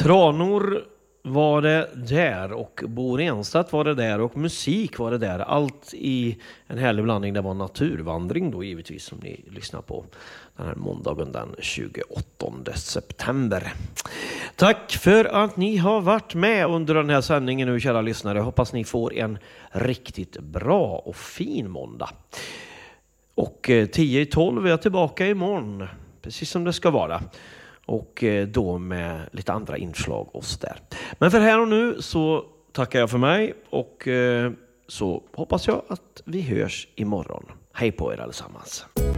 Tranor var det där och Bo Renstedt var det där och musik var det där. Allt i en härlig blandning. Det var naturvandring då givetvis som ni lyssnar på den här måndagen den 28 september. Tack för att ni har varit med under den här sändningen nu, kära lyssnare. Jag hoppas ni får en riktigt bra och fin måndag. Och 10:12 är jag tillbaka imorgon, precis som det ska vara. Och då med lite andra inslag oss där. Men för här och nu så tackar jag för mig och så hoppas jag att vi hörs imorgon. Hej på er allesammans.